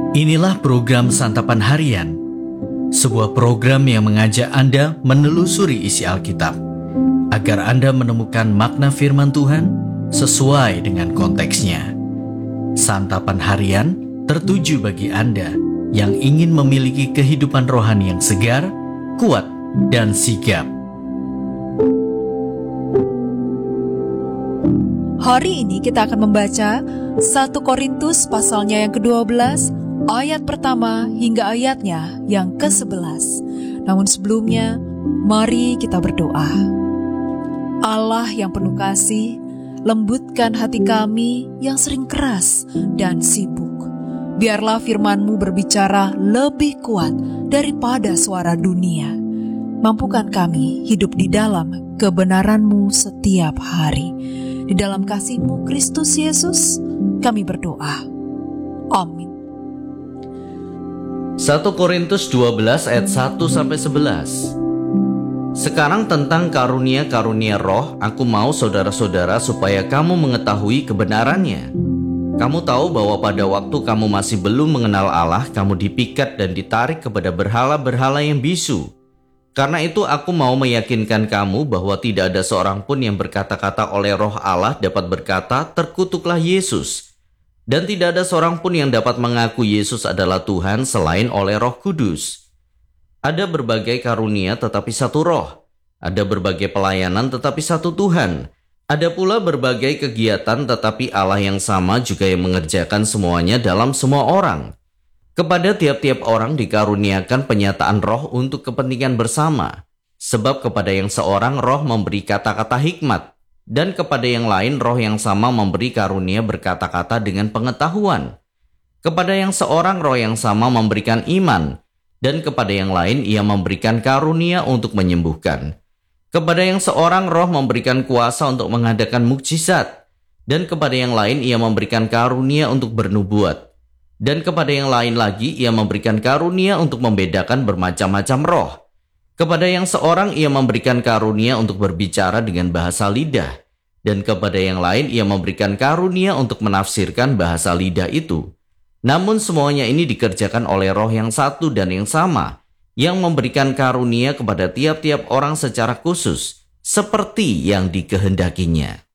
Inilah program Santapan Harian, sebuah program yang mengajak Anda menelusuri isi Alkitab, agar Anda menemukan makna firman Tuhan sesuai dengan konteksnya. Santapan Harian tertuju bagi Anda yang ingin memiliki kehidupan rohani yang segar, kuat, dan sigap. Hari ini kita akan membaca 1 Korintus pasalnya yang ke-12, ayat pertama hingga ayatnya yang ke-11. Namun sebelumnya, mari kita berdoa. Allah yang penuh kasih, lembutkan hati kami yang sering keras dan sibuk. Biarlah firman-Mu berbicara lebih kuat daripada suara dunia. Mampukan kami hidup di dalam kebenaran-Mu setiap hari. Di dalam kasih-Mu Kristus Yesus, kami berdoa. Amin. 1 Korintus 12 ayat 1-11. Sekarang tentang karunia-karunia roh, aku mau saudara-saudara supaya kamu mengetahui kebenarannya. Kamu tahu bahwa pada waktu kamu masih belum mengenal Allah, kamu dipikat dan ditarik kepada berhala-berhala yang bisu. Karena itu aku mau meyakinkan kamu bahwa tidak ada seorang pun yang berkata-kata oleh roh Allah dapat berkata, terkutuklah Yesus. Dan tidak ada seorang pun yang dapat mengaku Yesus adalah Tuhan selain oleh Roh Kudus. Ada berbagai karunia tetapi satu roh. Ada berbagai pelayanan tetapi satu Tuhan. Ada pula berbagai kegiatan tetapi Allah yang sama juga yang mengerjakan semuanya dalam semua orang. Kepada tiap-tiap orang dikaruniakan penyataan roh untuk kepentingan bersama. Sebab kepada yang seorang roh memberi kata-kata hikmat, dan kepada yang lain roh yang sama memberi karunia berkata-kata dengan pengetahuan. Kepada yang seorang roh yang sama memberikan iman, dan kepada yang lain ia memberikan karunia untuk menyembuhkan. Kepada yang seorang roh memberikan kuasa untuk mengadakan mukjizat, dan kepada yang lain ia memberikan karunia untuk bernubuat. Dan kepada yang lain lagi ia memberikan karunia untuk membedakan bermacam-macam roh. Kepada yang seorang ia memberikan karunia untuk berbicara dengan bahasa lidah. Dan kepada yang lain ia memberikan karunia untuk menafsirkan bahasa lidah itu. Namun semuanya ini dikerjakan oleh roh yang satu dan yang sama, yang memberikan karunia kepada tiap-tiap orang secara khusus, seperti yang dikehendakinya.